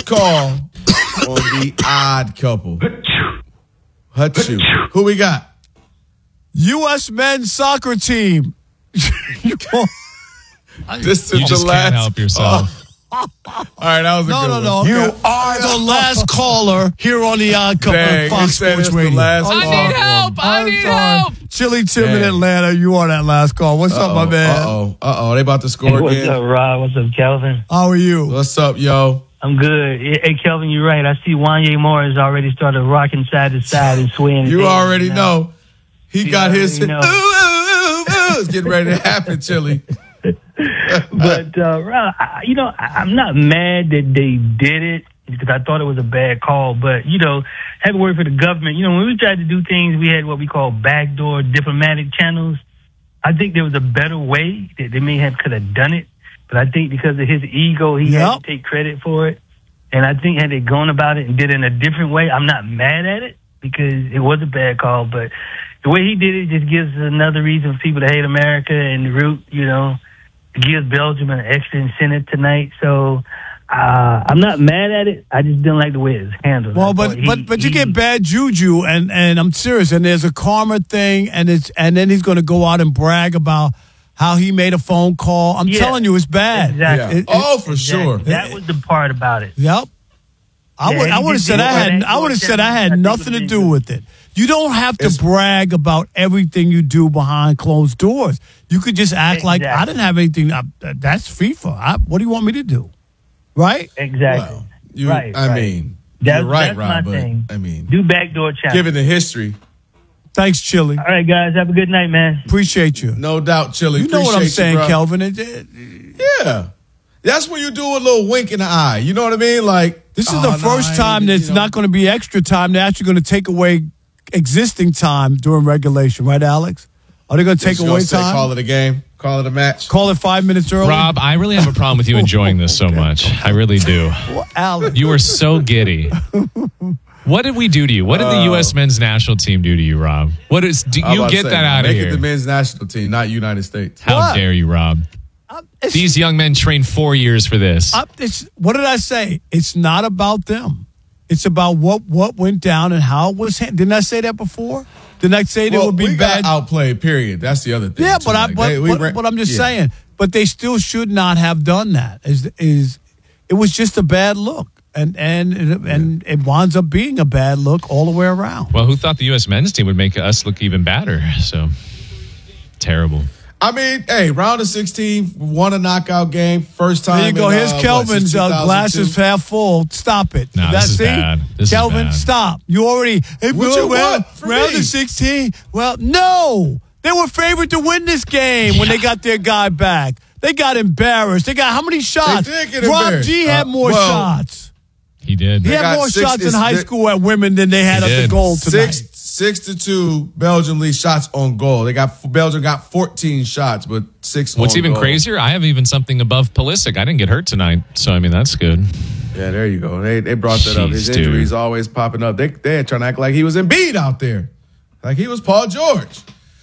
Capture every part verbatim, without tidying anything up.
first call on the Odd Couple. Hutchu. Who we got? U S men's soccer team. This is you just the last. can't help yourself. Oh. All right, that was a no, good no, one. no, You okay. are the last caller here on the Odd Couple Dang, Fox he said Sports it's the Radio. last I call. need help. I I'm need sorry. help. Chili Tim in Dang. Atlanta, you on that last call. What's up, my man? Uh-oh. Uh-oh. They about to score What's again. up, Rob? What's up, Kelvin? How are you? What's up, yo? I'm good. Hey, Kelvin, you're right. I see Wanye Morris already started rocking side to side and swaying. You his head, already you know. He You got his. Ooh, already ooh, know. ooh, ooh. It's getting ready to happen, Chili. But, uh, Rob, I, you know, I, I'm not mad that they did it because I thought it was a bad call. But, you know, have a word for the government. You know, when we tried to do things, we had what we call backdoor diplomatic channels. I think there was a better way that they may have could have done it. But I think because of his ego, he Yep. had to take credit for it. And I think had they gone about it and did it in a different way, I'm not mad at it because it was a bad call. But the way he did it just gives us another reason for people to hate America and the root, you know, gives Belgium an extra incentive tonight. So uh, I'm not mad at it. I just didn't like the way it was handled. Well, I but thought he- but but you he- get bad juju, and and I'm serious. And there's a karma thing, and it's and then he's going to go out and brag about how he made a phone call. I'm Yeah, telling you, it's bad. exactly. It- it- Oh, for Exactly. sure. That was the part about it. Yep. I Yeah, would I he would have did said the I had backdoor I would have said I channel. had I think nothing it to was do good. with it. You don't have to It's- brag about everything you do behind closed doors. You could just act like I Exactly. didn't have anything. I, that's FIFA. I, what do you want me to do? Right? Exactly. Well, you, Right, I right. mean, That's, you're right, that's Rob, my but thing. I mean, Do backdoor channel. given the history, Thanks, Chili. All right, guys. Have a good night, man. Appreciate you. no doubt, Chili. You know what I'm Appreciate saying, you, bro. Kelvin. It- it- Yeah. That's when you do a little wink in the eye. You know what I mean? Like, This is oh, the no, first I time ain't- that's you know. not going to be extra time. They're actually going to take away existing time during regulation, right, Alex? Are they going to take Just gonna away say, time? Call it a game. Call it a match. Call it five minutes early? Rob, I really have a problem with you enjoying this so much. I really do. Well, Alex. You are so giddy. What did we do to you? What did the U S men's national team do to you, Rob? What is? Do I'm you about to get say, that out of Make here? it the men's national team, not United States. How What? dare you, Rob? I'm- it's- These young men trained four years for this. I'm- it's- what did I say? It's not about them. It's about what, what went down and how it was. hand- Didn't I say that before? Didn't I say there Well, would be we bad? got outplayed, period. That's the other thing. Yeah, too. but I, Like, but, they- we but, ran- but I'm just yeah. saying. But they still should not have done that. Is is it was just a bad look, and and and it winds up being a bad look all the way around. Well, who thought the U S men's team would make us look even badder? So terrible. I mean, hey, round of sixteen, won a knockout game, first time. There you go. in, Here's uh, Kelvin's what, uh, since glasses two thousand two? half full. Stop it. No, That's this is see? bad. This is Kelvin, bad. stop. You already. Hey, What well, you well, want from round me? of sixteen. Well, no. They were favored to win this game when they got their guy back. They got embarrassed. They got how many shots? did get Rob embarrassed. G had Uh, more well, shots. He did. He They had got more six- shots in it's- high they- school at women than they had He at the did. goal tonight. Six, six to two, Belgium lead shots on goal. They got Belgium got fourteen shots, but six. What's on even goal. crazier, I have even something above Pulisic. I didn't get hurt tonight, so I mean that's good. Yeah, there you go. They they brought that up. His Jeez, dude. injuries always popping up. They they trying to act like he was Embiid out there, like he was Paul George.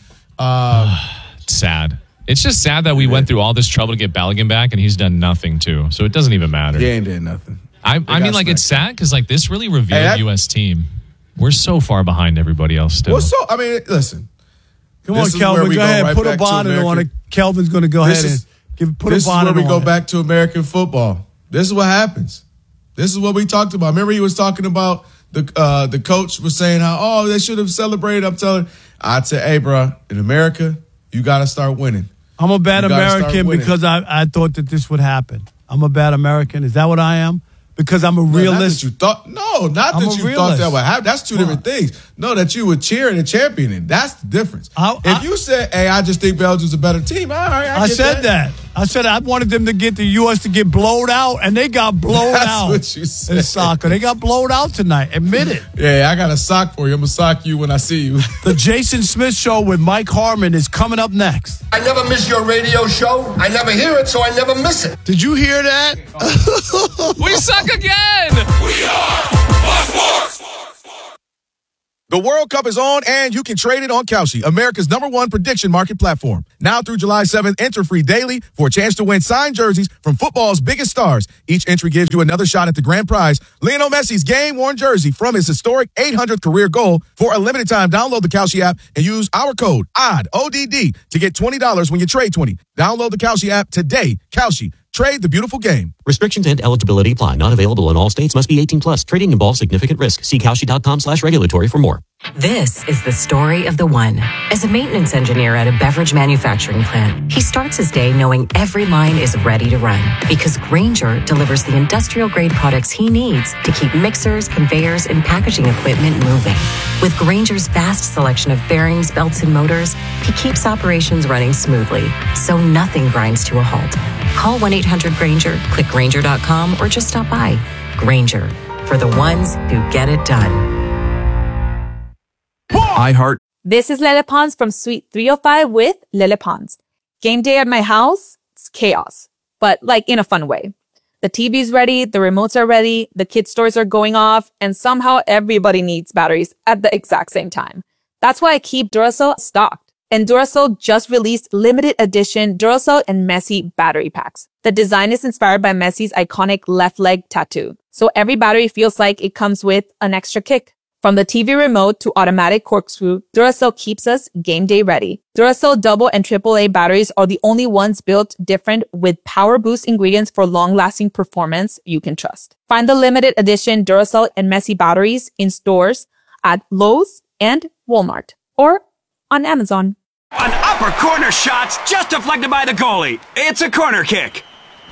Um, It's sad. It's just sad that we went through all this trouble to get Balogun back, and he's done nothing too. So it doesn't even matter. he ain't did nothing. I, I got mean, like it's smacked. sad because like this really revealed Hey, that- U S team. We're so far behind everybody else still. Well, so I mean, listen. Come This on, is where Kelvin. we Go go ahead. right Put a back to bonnet on it. American- Kelvin's going to go This ahead is- and give put This a is bonnet where we on go it. back to American football. This is what happens. This is what we talked about. Remember, he was talking about the uh, the coach was saying how oh they should have celebrated. I'm telling. I'd say, hey, bro, in America, you got to start winning. I'm a bad You gotta start American winning. because I, I thought that this would happen. I'm a bad American. Is that what I am? Because I'm a No, not that realist. you thought. No, not I'm that a you realist. thought that would happen. That's two What? different things. No, that you would cheer and champion it. That's the difference. I- if I- you said, "Hey, I just think Belgium's a better team," all right, I, I get said that. I said I wanted them to get the U S to get blowed out, and they got blown That's out what you said. in soccer. They got blown out tonight. Admit it. Yeah, I got a sock for you. I'm gonna sock you when I see you. The Jason Smith Show with Mike Harmon is coming up next. I never miss your radio show. I never hear it, so I never miss it. Did you hear that? we suck again. We are Fox Sports. The World Cup is on, and you can trade it on Kalshi, America's number one prediction market platform. Now through July seventh, enter free daily for a chance to win signed jerseys from football's biggest stars. Each entry gives you another shot at the grand prize, Lionel Messi's game-worn jersey from his historic eight hundredth career goal. For a limited time, download the Kalshi app and use our code O D D, O D D, to get twenty dollars when you trade twenty. Download the Kalshi app today. Kalshi. Trade the beautiful game. Restrictions and eligibility apply. Not available in all states. Must be eighteen plus. Trading involves significant risk. See Kalshi.com slash regulatory for more. This is the story of the one. As a maintenance engineer at a beverage manufacturing plant, he starts his day knowing every line is ready to run because Grainger delivers the industrial-grade products he needs to keep mixers, conveyors, and packaging equipment moving. With Grainger's vast selection of bearings, belts, and motors, he keeps operations running smoothly, so nothing grinds to a halt. Call one eight hundred Grainger, click Grainger dot com, or just stop by. Grainger, for the ones who get it done. iHeart. This is Lele Pons from Suite three oh five with Lele Pons. Game day at my house, it's chaos, but like in a fun way. The T V's ready, the remotes are ready, the kids' toys are going off, and somehow everybody needs batteries at the exact same time. That's why I keep Duracell stocked. And Duracell just released limited edition Duracell and Messi battery packs. The design is inspired by Messi's iconic left leg tattoo, so every battery feels like it comes with an extra kick. From the T V remote to automatic corkscrew, Duracell keeps us game day ready. Duracell double and triple A batteries are the only ones built different with power boost ingredients for long-lasting performance you can trust. Find the limited edition Duracell and Messi batteries in stores at Lowe's and Walmart or on Amazon. An upper corner shot just deflected by the goalie. It's a corner kick.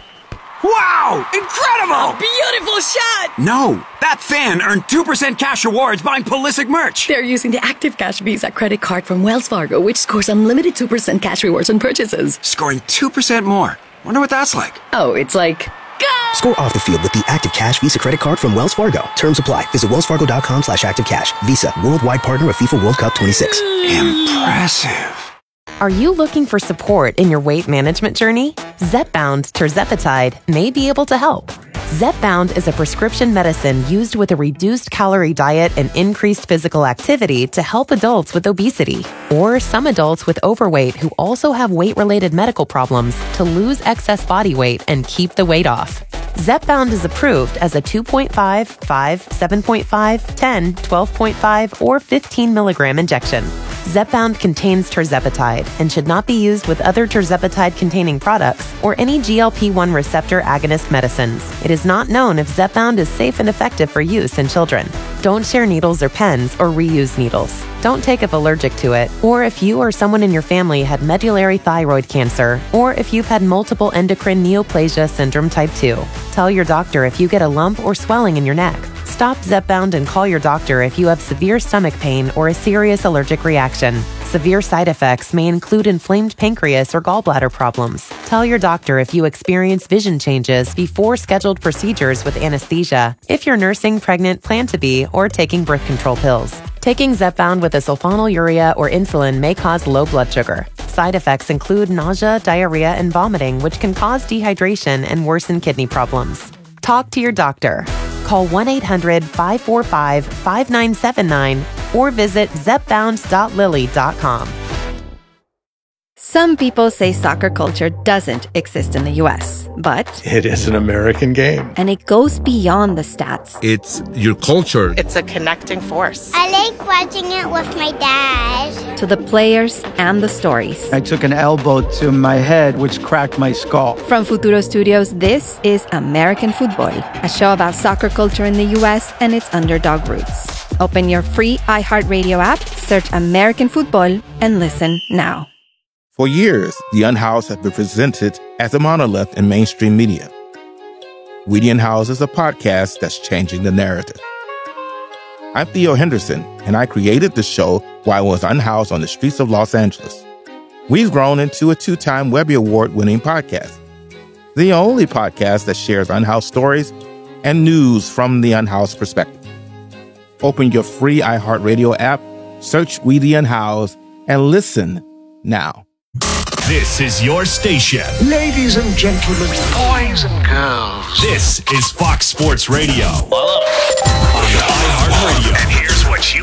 Wow! Incredible! A beautiful shot! No, that fan earned two percent cash rewards buying Pulisic merch. They're using the Active Cash Visa credit card from Wells Fargo, which scores unlimited two percent cash rewards on purchases. Scoring two percent more. Wonder what that's like. Oh, it's like... Go! Score off the field with the Active Cash Visa credit card from Wells Fargo. Terms apply. Visit wellsfargo.com slash active cash. Visa, worldwide partner of FIFA World Cup twenty-six. Impressive. Are you looking for support in your weight management journey? Zepbound tirzepatide may be able to help. Zepbound is a prescription medicine used with a reduced calorie diet and increased physical activity to help adults with obesity or some adults with overweight who also have weight-related medical problems to lose excess body weight and keep the weight off. Zepbound is approved as a two point five, five, seven point five, ten, twelve point five, or fifteen milligram injection. Zepbound contains tirzepatide and should not be used with other tirzepatide-containing products or any G L P one receptor agonist medicines. It is not known if Zepbound is safe and effective for use in children. Don't share needles or pens or reuse needles. Don't take if allergic to it, or if you or someone in your family had medullary thyroid cancer, or if you've had multiple endocrine neoplasia syndrome type two. Tell your doctor if you get a lump or swelling in your neck. Stop Zepbound and call your doctor if you have severe stomach pain or a serious allergic reaction. Severe side effects may include inflamed pancreas or gallbladder problems. Tell your doctor if you experience vision changes before scheduled procedures with anesthesia, if you're nursing, pregnant, plan to be, or taking birth control pills. Taking Zepbound with a sulfonylurea or insulin may cause low blood sugar. Side effects include nausea, diarrhea, and vomiting, which can cause dehydration and worsen kidney problems. Talk to your doctor. Call one eight hundred, five four five, five nine seven nine or visit zepbound dot lilly dot com. Some people say soccer culture doesn't exist in the U S, but it is an American game. And it goes beyond the stats. It's your culture. It's a connecting force. I like watching it with my dad. To the players and the stories. I took an elbow to my head, which cracked my skull. From Futuro Studios, this is American Football, a show about soccer culture in the U S and its underdog roots. Open your free iHeartRadio app, search American Football, and listen now. For years, The Unhoused have been presented as a monolith in mainstream media. We The Unhoused is a podcast that's changing the narrative. I'm Theo Henderson, and I created the show while I was unhoused on the streets of Los Angeles. We've grown into a two-time Webby Award-winning podcast, the only podcast that shares unhoused stories and news from the unhoused perspective. Open your free iHeartRadio app, search We The Unhoused, and listen now. This is your station. Ladies and gentlemen, boys and girls. This is Fox Sports Radio. On iHeartRadio. And here's what you need to know.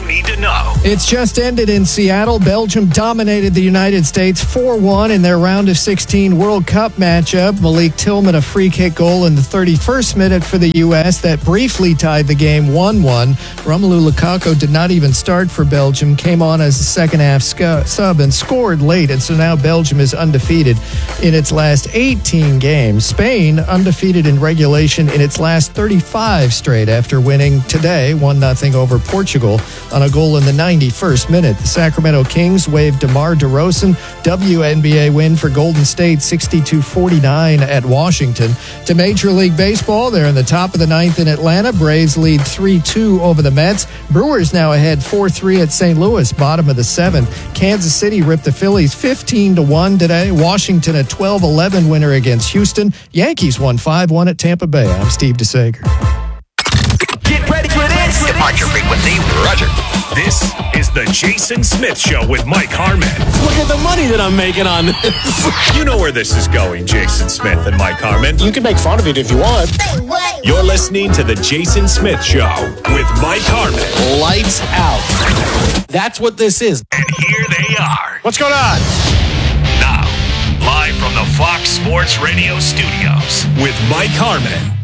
know. It's just ended in Seattle. Belgium dominated the United States four one in their round of sixteen World Cup matchup. Malik Tillman, a free kick goal in the thirty-first minute for the U S that briefly tied the game one one. Romelu Lukaku did not even start for Belgium, came on as a second-half scu- sub and scored late, and so now Belgium is undefeated in its last eighteen games. Spain undefeated in regulation in its last thirty-five straight after winning today one nothing over Portugal on a goal in the ninety-first minute. The Sacramento Kings waived DeMar DeRozan. W N B A win for Golden State sixty-two forty-nine at Washington. To Major League Baseball, they're in the top of the ninth in Atlanta. Braves lead three two over the Mets. Brewers now ahead four three at Saint Louis, bottom of the seventh. Kansas City ripped the Phillies fifteen to one today. Washington a twelve eleven winner against Houston. Yankees won five one at Tampa Bay. I'm Steve DeSager. Get ready for this. Departure frequency, Roger. This is the Jason Smith Show with Mike Harmon. Look at the money that I'm making on this. You know where this is going, Jason Smith and Mike Harmon. You can make fun of it if you want. You're listening to the Jason Smith Show with Mike Harmon. Lights out. That's what this is. And here they are. What's going on? Now, live from the Fox Sports Radio studios with Mike Harmon